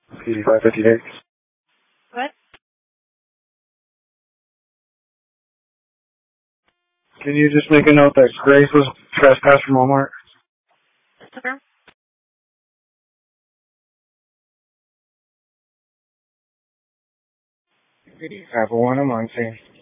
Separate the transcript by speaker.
Speaker 1: PD558.
Speaker 2: What?
Speaker 1: Can you just make a note that Grace was trespassed from Walmart?
Speaker 2: Okay.
Speaker 1: Apple 1, I'm on scene.